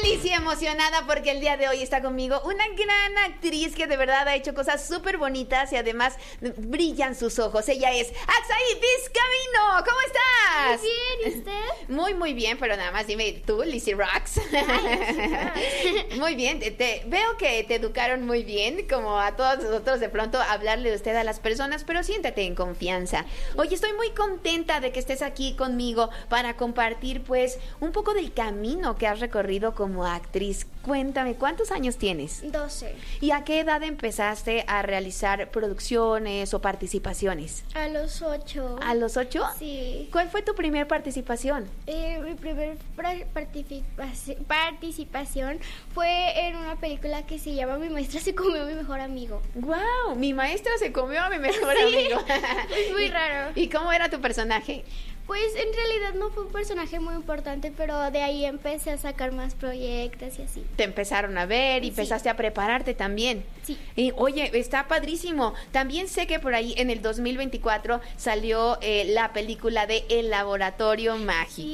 Lizy emocionada porque el día de hoy está conmigo una gran actriz que de verdad ha hecho cosas súper bonitas y además brillan sus ojos. Ella es Axaí Vizcaíno. ¿Cómo estás? Muy bien, ¿y usted? Muy bien, pero nada más dime tú, Lizy Rocks. Muy bien, veo que te educaron muy bien, como a todos nosotros de pronto hablarle de usted a las personas, pero siéntate en confianza. Oye, estoy muy contenta de que estés aquí conmigo para compartir pues un poco del camino que has recorrido como actriz. Cuéntame, ¿cuántos años tienes? 12. ¿Y a qué edad empezaste a realizar producciones o participaciones? A los 8. ¿A los 8? Sí. ¿Cuál fue tu primer participación? Mi primer participación fue en una película que se llama Mi maestra se comió a mi mejor amigo. ¡Wow! Mi maestra se comió a mi mejor amigo. Es muy raro. ¿Y cómo era tu personaje? Pues en realidad no fue un personaje muy importante, pero de ahí empecé a sacar más proyectos y así. Te empezaron a ver y Sí. empezaste a prepararte también. Sí. Y oye, está padrísimo. También sé que por ahí en el 2024 salió la película de El Laboratorio Mágico.